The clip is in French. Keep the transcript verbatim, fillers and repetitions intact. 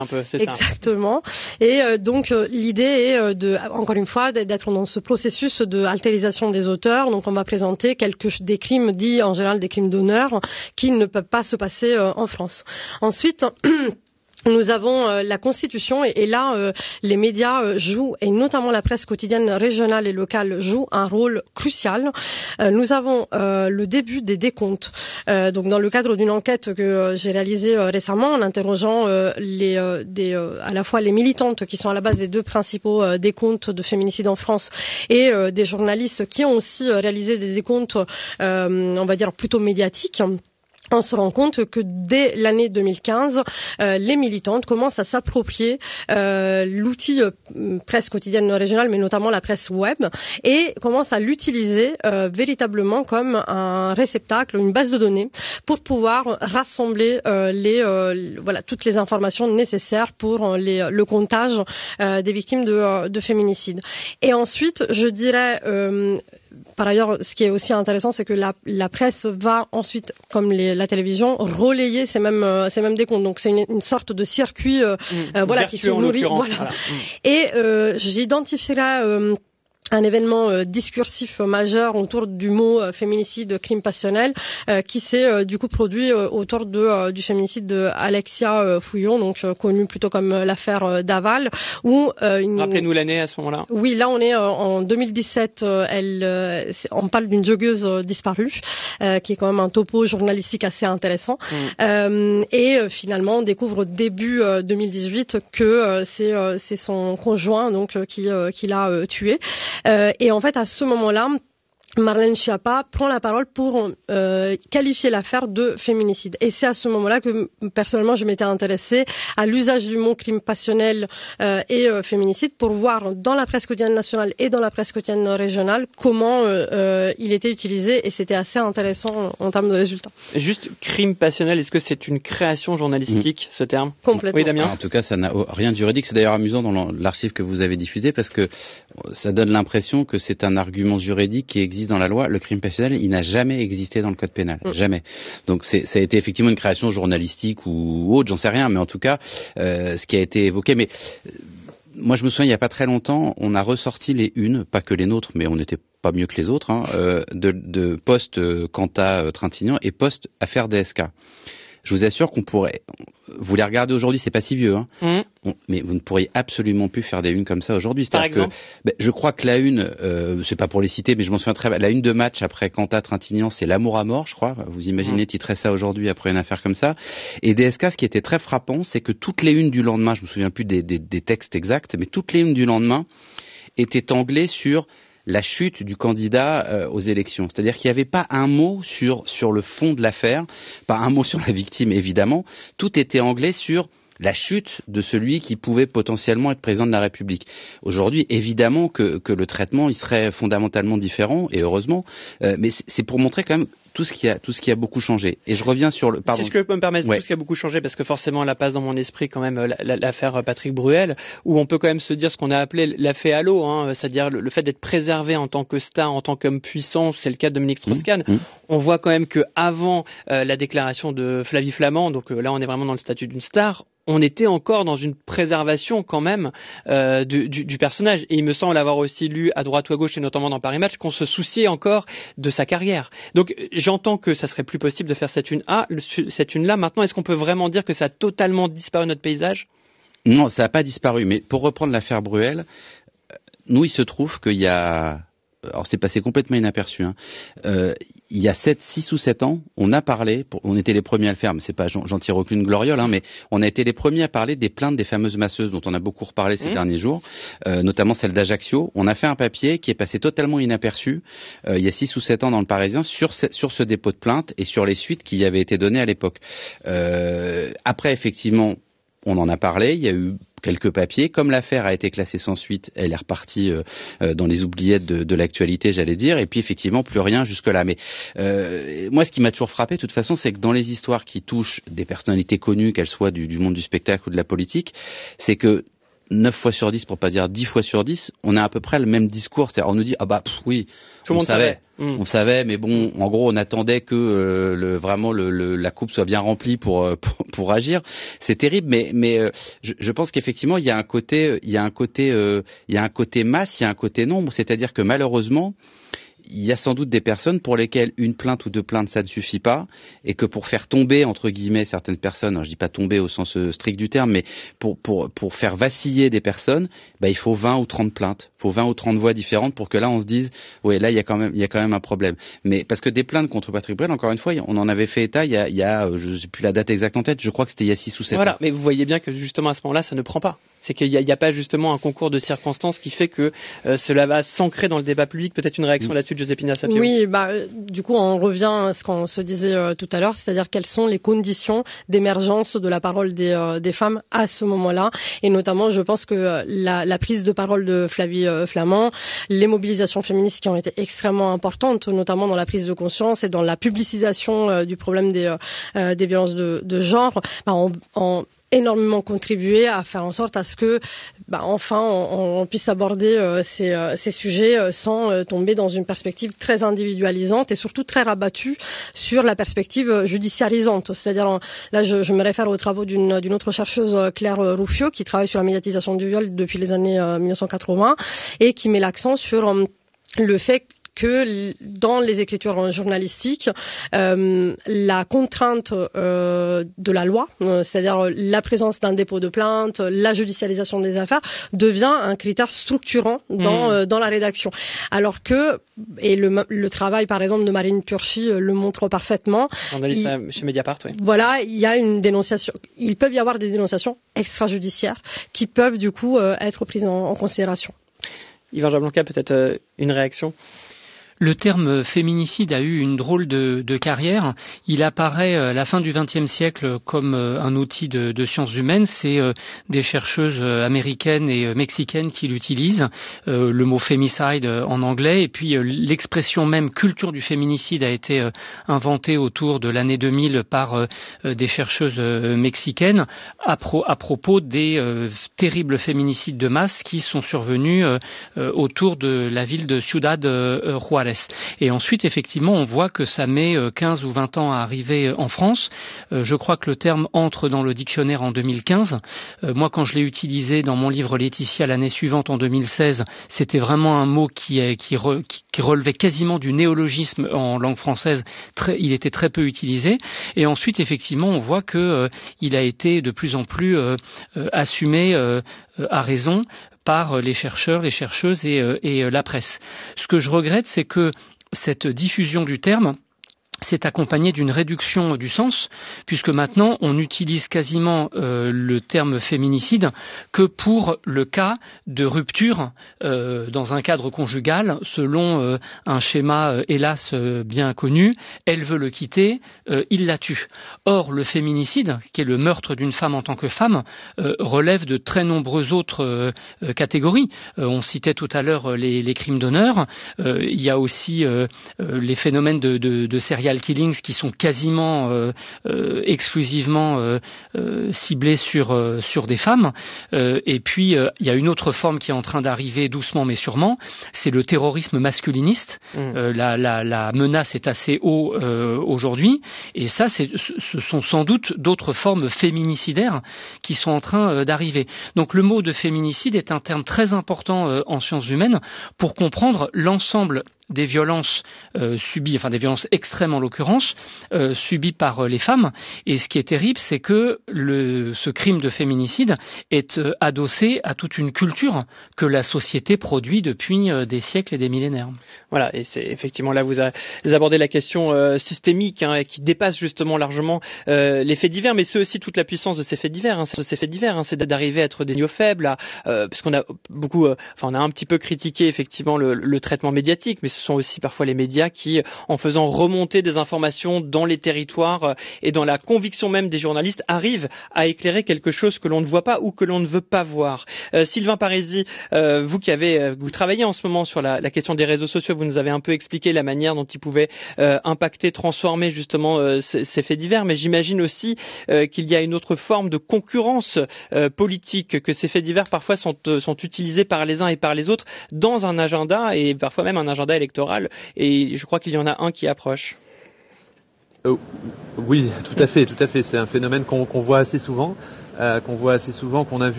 Un peu, c'est ça. Exactement. Et euh, donc euh, l'idée est euh, de, encore une fois, d'être dans ce processus de altérisation des auteurs. Donc on va présenter quelques des crimes dits en général des crimes d'honneur qui ne peuvent pas se passer euh, en France. Ensuite. Nous avons euh, la Constitution et, et là, euh, les médias euh, jouent, et notamment la presse quotidienne régionale et locale joue un rôle crucial. Euh, nous avons euh, le début des décomptes. Euh, donc, dans le cadre d'une enquête que euh, j'ai réalisée euh, récemment, en interrogeant euh, les, euh, des, euh, à la fois les militantes qui sont à la base des deux principaux euh, décomptes de féminicide en France et euh, des journalistes qui ont aussi euh, réalisé des décomptes, euh, on va dire plutôt médiatiques. On se rend compte que dès l'année deux mille quinze, euh, les militantes commencent à s'approprier euh, l'outil euh, presse quotidienne régionale, mais notamment la presse web, et commencent à l'utiliser euh, véritablement comme un réceptacle, une base de données, pour pouvoir rassembler euh, les, euh, voilà, toutes les informations nécessaires pour les, le comptage euh, des victimes de, de féminicide. Et ensuite, je dirais... Euh, Par ailleurs, ce qui est aussi intéressant, c'est que la, la presse va ensuite, comme les, la télévision, relayer ces mêmes, euh, ces mêmes décomptes. Donc c'est une, une sorte de circuit, euh, mmh, euh, voilà, qui se nourrit. Voilà. Voilà. Mmh. Et euh, j'identifierai euh, un événement euh, discursif majeur autour du mot euh, féminicide, crime passionnel, euh, qui s'est euh, du coup produit euh, autour de, euh, du féminicide de Alexia euh, Fouillon, donc euh, connue plutôt comme euh, l'affaire euh, Daval. Où, euh, une... Rappelez-nous l'année à ce moment-là. Oui, là on est euh, en deux mille dix-sept. Euh, elle, euh, on parle d'une joggeuse euh, disparue, euh, qui est quand même un topo journalistique assez intéressant. Mmh. Euh, et euh, finalement, on découvre début euh, deux mille dix-huit que euh, c'est, euh, c'est son conjoint donc euh, qui, euh, qui l'a euh, tué. Euh, et en fait, à ce moment-là, Marlène Schiappa prend la parole pour euh, qualifier l'affaire de féminicide. Et c'est à ce moment-là que, personnellement, je m'étais intéressée à l'usage du mot crime passionnel euh, et euh, féminicide pour voir dans la presse quotidienne nationale et dans la presse quotidienne régionale comment euh, euh, il était utilisé. Et c'était assez intéressant en, en termes de résultats. Juste, crime passionnel, est-ce que c'est une création journalistique, mmh. ce terme ? Complètement. Oui, Damien ? En tout cas, ça n'a rien de juridique. C'est d'ailleurs amusant dans l'archive que vous avez diffusée parce que ça donne l'impression que c'est un argument juridique qui existe dans la loi. Le crime passionnel, il n'a jamais existé dans le code pénal, mmh. jamais. Donc c'est, ça a été effectivement une création journalistique ou autre, j'en sais rien, mais en tout cas, euh, ce qui a été évoqué. Mais euh, moi, je me souviens, il n'y a pas très longtemps, on a ressorti les unes, pas que les nôtres, mais on n'était pas mieux que les autres, hein, euh, de, de post euh, Quanta euh, Trintignant et post affaire D S K. Je vous assure qu'on pourrait, vous les regardez aujourd'hui, c'est pas si vieux, hein, mmh. on, mais vous ne pourriez absolument plus faire des unes comme ça aujourd'hui. Par exemple, que, ben, je crois que la une, euh, c'est pas pour les citer, mais je m'en souviens très bien, la une de match après Quanta Trintignant, c'est l'amour à mort, je crois. Vous imaginez mmh. titrer ça aujourd'hui après une affaire comme ça. Et D S K, ce qui était très frappant, c'est que toutes les unes du lendemain, je me souviens plus des, des, des textes exacts, mais toutes les unes du lendemain étaient anglais sur la chute du candidat euh, aux élections. C'est-à-dire qu'il n'y avait pas un mot sur, sur le fond de l'affaire, pas un mot sur la victime évidemment, tout était anglais sur la chute de celui qui pouvait potentiellement être président de la République. Aujourd'hui, évidemment que, que le traitement il serait fondamentalement différent, et heureusement, euh, mais c'est pour montrer quand même tout ce qui a tout ce qui a beaucoup changé. Et je reviens sur le pardon. Si je peux me permettre, ouais. tout ce qui a beaucoup changé, parce que forcément là passe dans mon esprit quand même l'affaire Patrick Bruel, où on peut quand même se dire ce qu'on a appelé l'affaire Halo, hein, c'est-à-dire le, le fait d'être préservé en tant que star, en tant qu'homme puissant, c'est le cas de Dominique Strauss-Kahn. Mmh, mmh. On voit quand même que avant euh, la déclaration de Flavie Flament, donc euh, là on est vraiment dans le statut d'une star, on était encore dans une préservation quand même euh, du, du, du personnage. Et il me semble avoir aussi lu à droite ou à gauche, et notamment dans Paris Match, qu'on se souciait encore de sa carrière. Donc j'entends que ça serait plus possible de faire cette une-là. Cette une-là. Maintenant, est-ce qu'on peut vraiment dire que ça a totalement disparu de notre paysage ? Non, ça n'a pas disparu. Mais pour reprendre l'affaire Bruel, nous, il se trouve qu'il y a... Alors c'est passé complètement inaperçu. Hein. Euh, il y a sept, six ou sept ans, on a parlé, pour, on était les premiers à le faire, mais c'est pas, j'en, j'en tire aucune gloriole, hein, mais on a été les premiers à parler des plaintes des fameuses masseuses dont on a beaucoup reparlé ces mmh. derniers jours, euh, notamment celle d'Ajaccio. On a fait un papier qui est passé totalement inaperçu euh, il y a six ou sept ans dans le Parisien sur ce, sur ce dépôt de plainte et sur les suites qui y avaient été données à l'époque. Euh, après, effectivement, on en a parlé, il y a eu quelques papiers. Comme l'affaire a été classée sans suite, elle est repartie euh, dans les oubliettes de, de l'actualité, j'allais dire, et puis effectivement plus rien jusque-là. Mais euh, moi, ce qui m'a toujours frappé, de toute façon, c'est que dans les histoires qui touchent des personnalités connues, qu'elles soient du, du monde du spectacle ou de la politique, c'est que neuf fois sur dix, pour pas dire dix fois sur dix, on a à peu près le même discours. C'est-à-dire, on nous dit, ah bah, pff, oui, tout on monde savait, savait. on savait, mais bon, en gros, on attendait que euh, le, vraiment le, le, la coupe soit bien remplie pour, pour, pour agir. C'est terrible, mais, mais euh, je, je pense qu'effectivement, il y a un côté, il y a un côté, euh, il y a un côté masse, il y a un côté nombre. C'est-à-dire que malheureusement, il y a sans doute des personnes pour lesquelles une plainte ou deux plaintes ça ne suffit pas, et que pour faire tomber entre guillemets certaines personnes, alors je dis pas tomber au sens strict du terme, mais pour pour pour faire vaciller des personnes, bah il faut vingt ou trente plaintes, il faut vingt ou trente voix différentes pour que là on se dise ouais là il y a quand même il y a quand même un problème. Mais parce que des plaintes contre Patrick Bruel, encore une fois, on en avait fait état il y a il y a je sais plus la date exacte en tête, je crois que c'était il y a six ou sept voilà, ans. Mais vous voyez bien que justement à ce moment-là ça ne prend pas. C'est qu'il n'y a, a pas justement un concours de circonstances qui fait que euh, cela va s'ancrer dans le débat public. Peut-être une réaction mmh. là-dessus de Josépina Safio. Oui, bah, du coup on revient à ce qu'on se disait euh, tout à l'heure, c'est-à-dire quelles sont les conditions d'émergence de la parole des, euh, des femmes à ce moment-là. Et notamment, je pense que euh, la, la prise de parole de Flavie euh, Flament, les mobilisations féministes qui ont été extrêmement importantes, notamment dans la prise de conscience et dans la publicisation euh, du problème des, euh, des violences de, de genre, bah, en, en énormément contribué à faire en sorte à ce que, bah, enfin, on, on puisse aborder euh, ces, euh, ces sujets euh, sans euh, tomber dans une perspective très individualisante et surtout très rabattue sur la perspective judiciarisante. C'est-à-dire, en, là, je, je me réfère aux travaux d'une, d'une autre chercheuse, Claire Rouffio, qui travaille sur la médiatisation du viol depuis les années euh, mille neuf cent quatre-vingts et qui met l'accent sur euh, le fait que dans les écritures journalistiques, euh, la contrainte euh, de la loi, euh, c'est-à-dire la présence d'un dépôt de plainte, la judicialisation des affaires, devient un critère structurant dans, mmh. euh, dans la rédaction. Alors que, et le, le travail par exemple de Marine Turchi euh, le montre parfaitement. Journaliste il, chez Mediapart, oui. Voilà, il y a une dénonciation. Il peut y avoir des dénonciations extrajudiciaires qui peuvent du coup euh, être prises en, en considération. Yvan Jablonka, peut-être euh, une réaction? Le terme féminicide a eu une drôle de, de carrière. Il apparaît à la fin du vingtième siècle comme un outil de, de sciences humaines. C'est des chercheuses américaines et mexicaines qui l'utilisent, le mot femicide en anglais. Et puis l'expression même culture du féminicide a été inventée autour de l'année deux mille par des chercheuses mexicaines à, pro, à propos des terribles féminicides de masse qui sont survenus autour de la ville de Ciudad Juárez. Et ensuite, effectivement, on voit que ça met quinze ou vingt ans à arriver en France. Euh, je crois que le terme entre dans le dictionnaire en deux mille quinze. Euh, moi, quand je l'ai utilisé dans mon livre Laetitia l'année suivante, en deux mille seize, c'était vraiment un mot qui, qui, re, qui relevait quasiment du néologisme en langue française. Très, il était très peu utilisé. Et ensuite, effectivement, on voit que euh, il a été de plus en plus euh, euh, assumé euh, à raison par les chercheurs, les chercheuses et, et la presse. Ce que je regrette, c'est que cette diffusion du terme c'est accompagné d'une réduction du sens, puisque maintenant on utilise quasiment euh, le terme féminicide que pour le cas de rupture euh, dans un cadre conjugal, selon euh, un schéma euh, hélas euh, bien connu, elle veut le quitter, euh, il la tue. Or le féminicide, qui est le meurtre d'une femme en tant que femme, euh, relève de très nombreuses autres euh, euh, catégories. Euh, on citait tout à l'heure les, les crimes d'honneur, euh, il y a aussi euh, euh, les phénomènes de, de, de serial killings qui sont quasiment euh, euh, exclusivement euh, euh, ciblés sur euh, sur des femmes. Euh, et puis euh, il y a une autre forme qui est en train d'arriver doucement mais sûrement, c'est le terrorisme masculiniste. Mmh. Euh, la, la, la menace est assez haut euh, aujourd'hui, et ça, c'est, ce sont sans doute d'autres formes féminicidaires qui sont en train euh, d'arriver. Donc le mot de féminicide est un terme très important euh, en sciences humaines pour comprendre l'ensemble des violences euh, subies, enfin des violences extrêmes en l'occurrence, euh, subies par euh, les femmes. Et ce qui est terrible, c'est que le, ce crime de féminicide est euh, adossé à toute une culture que la société produit depuis euh, des siècles et des millénaires. Voilà, et c'est effectivement là vous, a, vous abordez la question euh, systémique hein, qui dépasse justement largement euh, les faits divers, mais c'est aussi toute la puissance de ces faits divers. Hein, c'est, ces faits divers, hein, c'est d'arriver à être des signaux faibles, à, euh, parce qu'on a beaucoup, euh, enfin on a un petit peu critiqué effectivement le, le traitement médiatique, mais ce ce sont aussi parfois les médias qui, en faisant remonter des informations dans les territoires et dans la conviction même des journalistes, arrivent à éclairer quelque chose que l'on ne voit pas ou que l'on ne veut pas voir. Euh, Sylvain Parisi, euh, vous qui avez, vous travaillez en ce moment sur la, la question des réseaux sociaux, vous nous avez un peu expliqué la manière dont ils pouvaient euh, impacter, transformer justement euh, ces, ces faits divers, mais j'imagine aussi euh, qu'il y a une autre forme de concurrence euh, politique, que ces faits divers parfois sont, euh, sont utilisés par les uns et par les autres dans un agenda et parfois même un agenda électoral, et je crois qu'il y en a un qui approche. Euh, oui, tout à fait, tout à fait. C'est un phénomène qu'on, qu'on voit assez souvent, euh, qu'on voit assez souvent, qu'on a vu